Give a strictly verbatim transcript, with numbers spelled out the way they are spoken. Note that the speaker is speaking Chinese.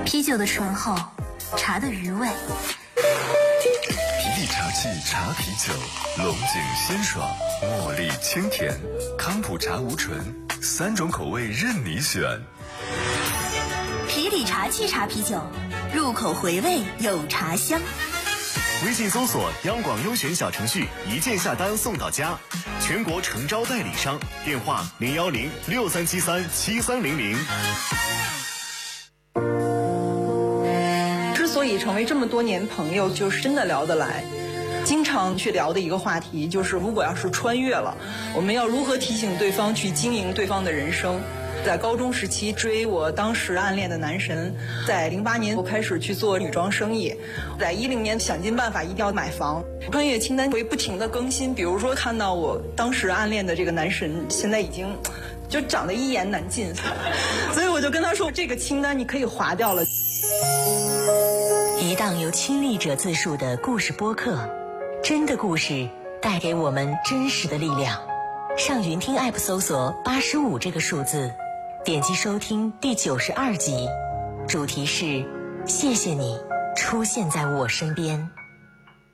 啤酒的醇厚，茶的余味。 皮力茶器茶啤酒，龙井鲜爽，茉莉清甜，康普茶无醇，三种口味任你选。 皮力茶器茶啤酒，入口回味有茶香。 微信搜索央广优选小程序，一键下单送到家，全国诚招代理商，电话零幺零六三七三七三零零。 之所以成为这么多年朋友，就是真的聊得来。经常去聊的一个话题就是，如果要是穿越了，我们要如何提醒对方去经营对方的人生。在高中时期追我当时暗恋的男神，在零八年我开始去做女装生意，在一零年想尽办法一定要买房。穿越清单会不停的更新，比如说看到我当时暗恋的这个男神现在已经就长得一言难尽，所以我就跟他说，这个清单你可以划掉了。 一档由亲历者自述的故事播客，真的故事带给我们真实的力量。上云听 app 搜索八十五这个数字，点击收听第九十二集，主题是谢谢你出现在我身边。